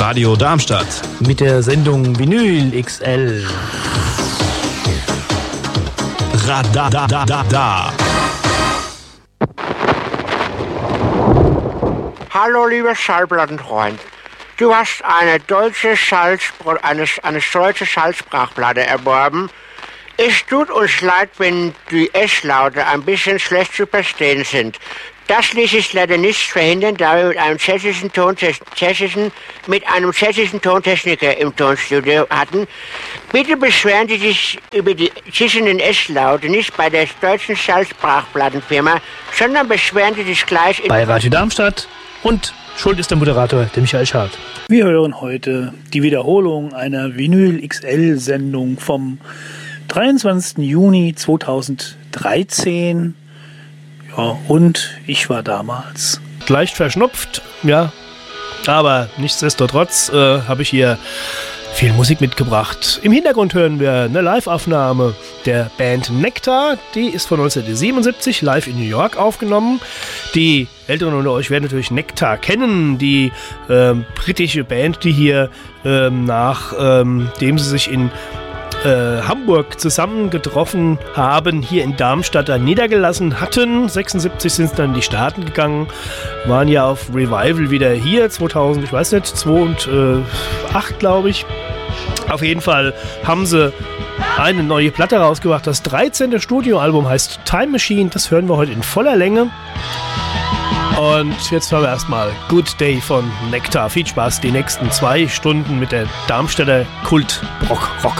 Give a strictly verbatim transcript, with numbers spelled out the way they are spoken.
Radio Darmstadt. Mit der Sendung Vinyl X L. Radadadada. Hallo, lieber Schallplattenfreund. Du hast eine deutsche Schallspr- eine, eine deutsche Schallsprachplatte erworben. Es tut uns leid, wenn die S-Laute ein bisschen schlecht zu verstehen sind. Das ließ sich leider nicht verhindern, da wir mit einem tschechischen, Tontech- tschechischen, mit einem tschechischen Tontechniker im Tonstudio hatten. Bitte beschweren Sie sich über die zischenden S-Laute nicht bei der deutschen Schallsprachplattenfirma, sondern beschweren Sie sich gleich in bei Radio Darmstadt, und schuld ist der Moderator, der Michael Schad. Wir hören heute die Wiederholung einer Vinyl X L-Sendung vom dreiundzwanzigsten Juni zweitausenddreizehn. Ja, und ich war damals leicht verschnupft, ja, aber nichtsdestotrotz äh, habe ich hier viel Musik mitgebracht. Im Hintergrund hören wir eine Live-Aufnahme der Band Nektar. Die ist von neunzehnhundertsiebenundsiebzig live in New York aufgenommen. Die Älteren unter euch werden natürlich Nektar kennen, die ähm, britische Band, die hier ähm, nachdem ähm, sie sich in Äh, Hamburg zusammengetroffen haben, hier in Darmstadt dann niedergelassen hatten. sechsundsiebzig sind dann in die Staaten gegangen, waren ja auf Revival wieder hier, zweitausend, ich weiß nicht, zweitausendacht glaube ich. Auf jeden Fall haben sie eine neue Platte rausgebracht. Das dreizehnte Studioalbum heißt Time Machine, das hören wir heute in voller Länge. Und jetzt hören wir erstmal Good Day von Nektar. Viel Spaß die nächsten zwei Stunden mit der Darmstädter Kult-Rock-Rock.